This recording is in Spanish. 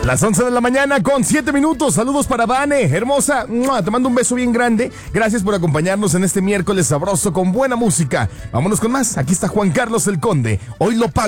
Las 11 de la mañana con 7 minutos. Saludos para Vane, hermosa. Te mando un beso bien grande. Gracias por acompañarnos en este miércoles sabroso con buena música. Vámonos con más. Aquí está Juan Carlos el Conde. Hoy lo pago.